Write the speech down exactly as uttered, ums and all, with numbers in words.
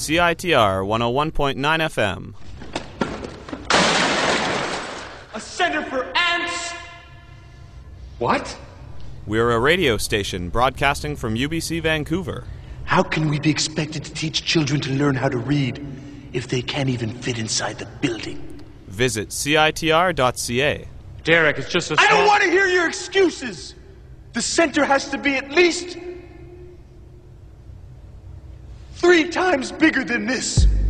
C I T R one oh one point nine F M. A center for ants! What? We're a radio station broadcasting from U B C Vancouver. How can we be expected to teach children to learn how to read if they can't even fit inside the building? Visit C I T R dot C A. Derek, it's just a I small... don't want to hear your excuses! The center has to be at least three times bigger than this.